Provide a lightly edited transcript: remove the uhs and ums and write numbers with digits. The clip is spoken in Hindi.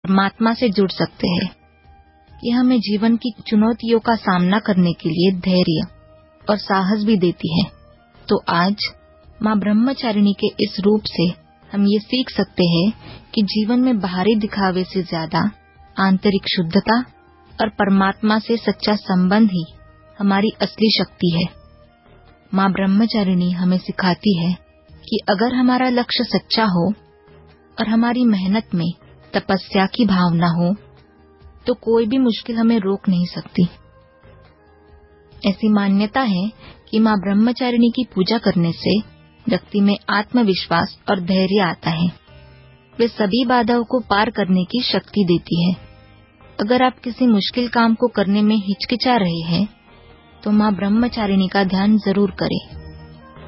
परमात्मा से जुड़ सकते हैं। ये हमें जीवन की चुनौतियों का सामना करने के लिए धैर्य और साहस भी देती है। तो आज माँ ब्रह्मचारिणी के इस रूप से हम ये सीख सकते हैं कि जीवन में बाहरी दिखावे से ज्यादा आंतरिक शुद्धता और परमात्मा से सच्चा संबंध ही हमारी असली शक्ति है। माँ ब्रह्मचारिणी हमें सिखाती है कि अगर हमारा लक्ष्य सच्चा हो और हमारी मेहनत में तपस्या की भावना हो तो कोई भी मुश्किल हमें रोक नहीं सकती। ऐसी मान्यता है कि माँ ब्रह्मचारिणी की पूजा करने से व्यक्ति में आत्मविश्वास और धैर्य आता है। वे सभी बाधाओं को पार करने की शक्ति देती है। अगर आप किसी मुश्किल काम को करने में हिचकिचा रहे हैं तो माँ ब्रह्मचारिणी का ध्यान जरूर करें।